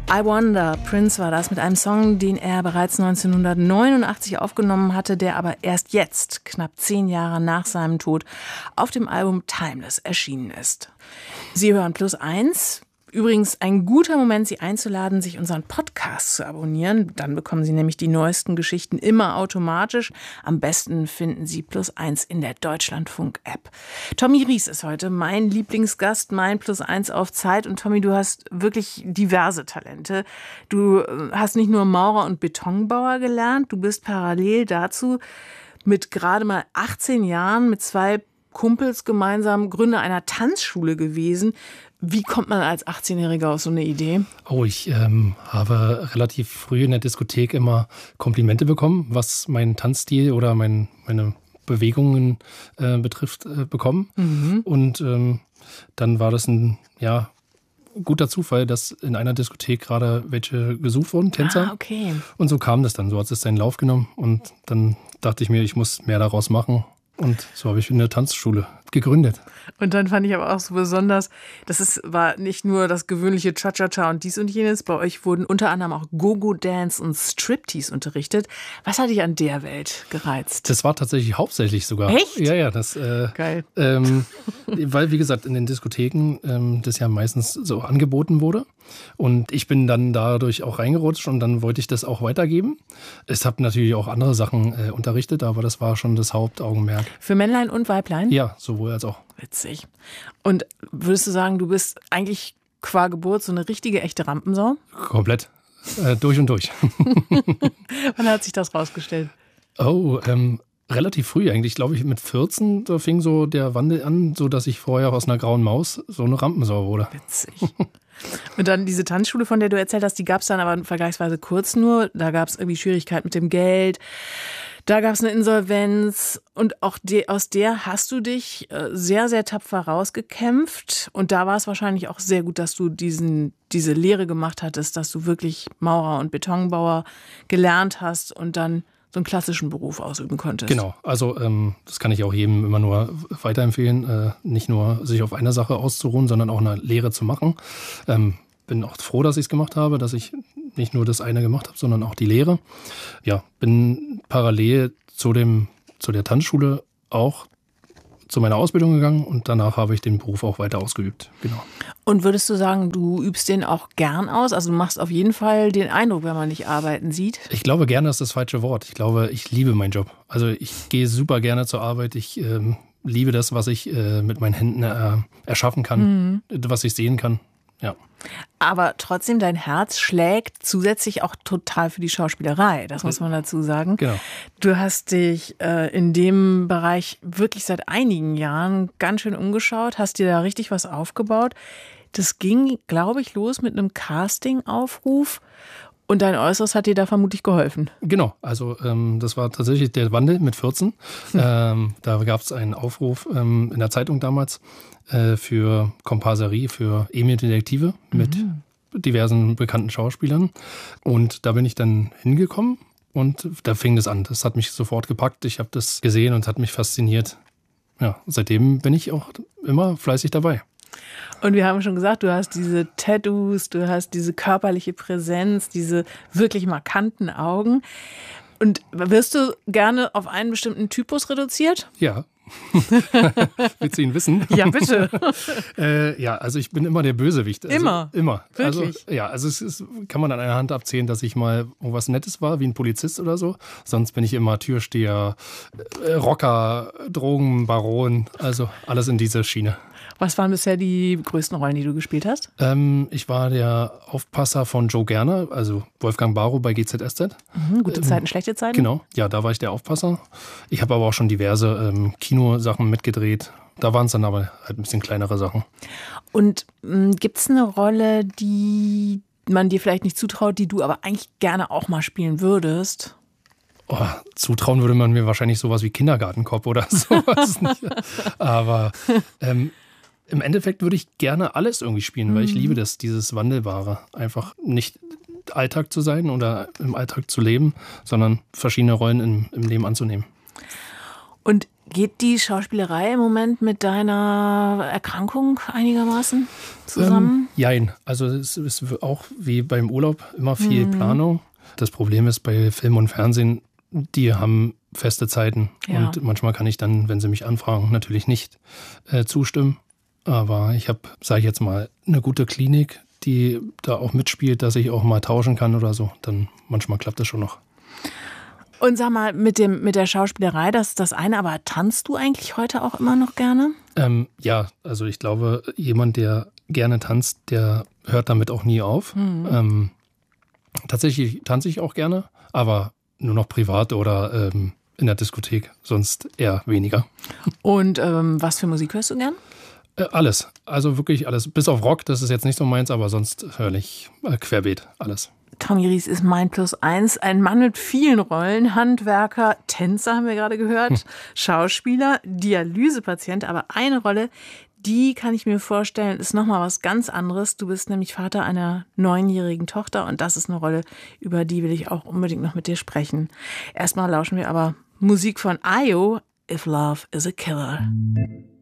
I Wonder, Prince war das, mit einem Song, den er bereits 1989 aufgenommen hatte, der aber erst jetzt, knapp 10 Jahre nach seinem Tod, auf dem Album Timeless erschienen ist. Sie hören +1. Übrigens ein guter Moment, Sie einzuladen, sich unseren Podcast zu abonnieren. Dann bekommen Sie nämlich die neuesten Geschichten immer automatisch. Am besten finden Sie +1 in der Deutschlandfunk-App. Tommy Ries ist heute mein Lieblingsgast, mein +1 auf Zeit. Und Tommy, du hast wirklich diverse Talente. Du hast nicht nur Maurer und Betonbauer gelernt, du bist parallel dazu mit gerade mal 18 Jahren mit 2 Kumpels gemeinsam Gründer einer Tanzschule gewesen. Wie kommt man als 18-Jähriger auf so eine Idee? Oh, ich habe relativ früh in der Diskothek immer Komplimente bekommen, was meinen Tanzstil oder meine Bewegungen betrifft, bekommen. Mhm. Und dann war das ein guter Zufall, dass in einer Diskothek gerade welche gesucht wurden, Tänzer. Ah, okay. Und so kam das dann. So hat es seinen Lauf genommen. Und dann dachte ich mir, ich muss mehr daraus machen. Und so habe ich eine Tanzschule gegründet. Und dann fand ich aber auch so besonders, war nicht nur das gewöhnliche Cha-Cha-Cha und dies und jenes. Bei euch wurden unter anderem auch Go-Go-Dance und Striptease unterrichtet. Was hat dich an der Welt gereizt? Das war tatsächlich hauptsächlich sogar. Echt? Ja, das. Geil. Weil, wie gesagt, in den Diskotheken das ja meistens so angeboten wurde. Und ich bin dann dadurch auch reingerutscht und dann wollte ich das auch weitergeben. Ich habe natürlich auch andere Sachen unterrichtet, aber das war schon das Hauptaugenmerk. Für Männlein und Weiblein? Ja, sowohl als auch. Witzig. Und würdest du sagen, du bist eigentlich qua Geburt so eine richtige, echte Rampensau? Komplett. Durch und durch. Wann hat sich das rausgestellt? Oh, relativ früh eigentlich. Glaube ich, mit 14, da fing so der Wandel an, so dass ich vorher aus einer grauen Maus so eine Rampensau wurde. Witzig. Und dann diese Tanzschule, von der du erzählt hast, die gab es dann aber vergleichsweise kurz nur. Da gab es irgendwie Schwierigkeiten mit dem Geld. Da gab es eine Insolvenz. Und auch aus der hast du dich sehr, sehr tapfer rausgekämpft. Und da war es wahrscheinlich auch sehr gut, dass du diese Lehre gemacht hattest, dass du wirklich Maurer und Betonbauer gelernt hast und dann so einen klassischen Beruf ausüben konntest. Genau, also das kann ich auch jedem immer nur weiterempfehlen, nicht nur sich auf eine Sache auszuruhen, sondern auch eine Lehre zu machen. Bin auch froh, dass ich es gemacht habe, dass ich nicht nur das eine gemacht habe, sondern auch die Lehre. Ja, bin parallel zu der Tanzschule auch zu meiner Ausbildung gegangen und danach habe ich den Beruf auch weiter ausgeübt. Genau. Und würdest du sagen, du übst den auch gern aus? Also du machst auf jeden Fall den Eindruck, wenn man dich arbeiten sieht. Ich glaube, gerne ist das falsche Wort. Ich glaube, ich liebe meinen Job. Also ich gehe super gerne zur Arbeit. Ich liebe das, was ich mit meinen Händen erschaffen kann, was ich sehen kann. Ja. Aber trotzdem, dein Herz schlägt zusätzlich auch total für die Schauspielerei. Das muss man dazu sagen. Genau. Du hast dich in dem Bereich wirklich seit einigen Jahren ganz schön umgeschaut, hast dir da richtig was aufgebaut. Das ging, glaube ich, los mit einem Casting-Aufruf. Und dein Äußeres hat dir da vermutlich geholfen. Genau, also das war tatsächlich der Wandel mit 14. Da gab es einen Aufruf in der Zeitung damals für Komparserie, für Emil Detektive mit diversen bekannten Schauspielern. Und da bin ich dann hingekommen und da fing das an. Das hat mich sofort gepackt. Ich habe das gesehen und es hat mich fasziniert. Ja, seitdem bin ich auch immer fleißig dabei. Und wir haben schon gesagt, du hast diese Tattoos, du hast diese körperliche Präsenz, diese wirklich markanten Augen. Und wirst du gerne auf einen bestimmten Typus reduziert? Ja. Willst du ihn wissen? Ja, bitte. Also ich bin immer der Bösewicht. Also, immer? Immer. Wirklich? Also kann man an einer Hand abzählen, dass ich mal was Nettes war, wie ein Polizist oder so. Sonst bin ich immer Türsteher, Rocker, Drogenbaron, also alles in dieser Schiene. Was waren bisher die größten Rollen, die du gespielt hast? Ich war der Aufpasser von Joe Gerner, also Wolfgang Barrow bei GZSZ. Gute Zeiten, schlechte Zeiten? Genau, ja, da war ich der Aufpasser. Ich habe aber auch schon diverse Kinosachen mitgedreht. Da waren es dann aber halt ein bisschen kleinere Sachen. Und gibt es eine Rolle, die man dir vielleicht nicht zutraut, die du aber eigentlich gerne auch mal spielen würdest? Oh, zutrauen würde man mir wahrscheinlich sowas wie Kindergartenkopf oder sowas nicht. Aber im Endeffekt würde ich gerne alles irgendwie spielen, weil ich liebe das, dieses Wandelbare. Einfach nicht Alltag zu sein oder im Alltag zu leben, sondern verschiedene Rollen im Leben anzunehmen. Und Geht die Schauspielerei im Moment mit deiner Erkrankung einigermaßen zusammen? Jein. Also es ist auch wie beim Urlaub immer viel Planung. Das Problem ist bei Film und Fernsehen, die haben feste Zeiten. Ja. Und manchmal kann ich dann, wenn sie mich anfragen, natürlich nicht zustimmen. Aber ich habe, sage ich jetzt mal, eine gute Klinik, die da auch mitspielt, dass ich auch mal tauschen kann oder so. Dann manchmal klappt das schon noch. Und sag mal, mit der Schauspielerei, das ist das eine, aber tanzt du eigentlich heute auch immer noch gerne? Ja, also ich glaube, jemand, der gerne tanzt, der hört damit auch nie auf. Tatsächlich tanze ich auch gerne, aber nur noch privat oder in der Diskothek, sonst eher weniger. Und was für Musik hörst du gern? Alles, also wirklich alles. Bis auf Rock, das ist jetzt nicht so meins, aber sonst höre ich querbeet alles. Tommy Ries ist mein +1, ein Mann mit vielen Rollen, Handwerker, Tänzer haben wir gerade gehört, Schauspieler, Dialysepatient, aber eine Rolle, die kann ich mir vorstellen, ist nochmal was ganz anderes. Du bist nämlich Vater einer 9-jährigen Tochter und das ist eine Rolle, über die will ich auch unbedingt noch mit dir sprechen. Erstmal lauschen wir aber Musik von Ayo, If Love is a Killer.